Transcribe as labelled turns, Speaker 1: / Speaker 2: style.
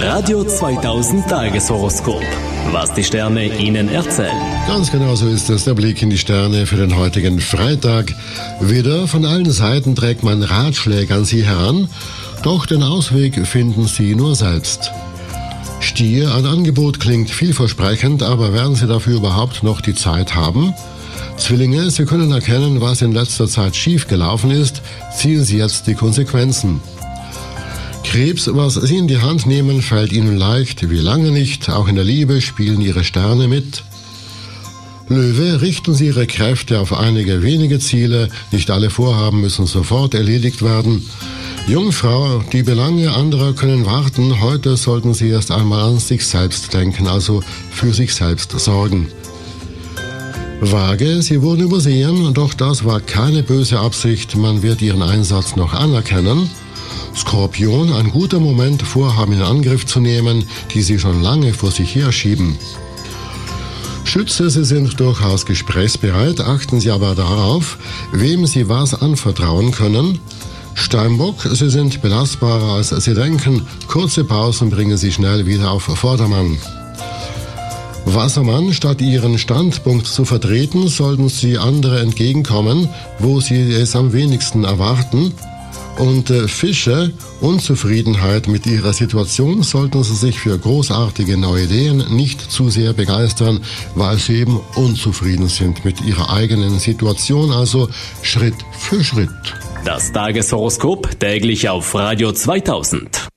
Speaker 1: Radio 2000 Tageshoroskop. Was die Sterne Ihnen erzählen.
Speaker 2: Ganz genau so ist es, der Blick in die Sterne für den heutigen Freitag. Wieder von allen Seiten trägt man Ratschläge an Sie heran, doch den Ausweg finden Sie nur selbst. Stier, ein Angebot klingt vielversprechend, aber werden Sie dafür überhaupt noch die Zeit haben? Zwillinge, Sie können erkennen, was in letzter Zeit schiefgelaufen ist, ziehen Sie jetzt die Konsequenzen. Krebs, was Sie in die Hand nehmen, fällt Ihnen leicht, wie lange nicht, auch in der Liebe spielen Ihre Sterne mit. Löwe, richten Sie Ihre Kräfte auf einige wenige Ziele, nicht alle Vorhaben müssen sofort erledigt werden. Jungfrau, die Belange anderer können warten, heute sollten Sie erst einmal an sich selbst denken, also für sich selbst sorgen. Waage, Sie wurden übersehen, doch das war keine böse Absicht, man wird Ihren Einsatz noch anerkennen. Skorpion, ein guter Moment, Vorhaben in Angriff zu nehmen, die Sie schon lange vor sich herschieben. Schütze, Sie sind durchaus gesprächsbereit, achten Sie aber darauf, wem Sie was anvertrauen können. Steinbock, Sie sind belastbarer als Sie denken, kurze Pausen bringen Sie schnell wieder auf Vordermann. Wassermann, statt Ihren Standpunkt zu vertreten, sollten Sie andere entgegenkommen, wo Sie es am wenigsten erwarten. Und Fische, Unzufriedenheit mit Ihrer Situation sollten Sie sich für großartige neue Ideen nicht zu sehr begeistern, weil Sie eben unzufrieden sind mit Ihrer eigenen Situation, also Schritt für Schritt.
Speaker 1: Das Tageshoroskop täglich auf Radio 2000.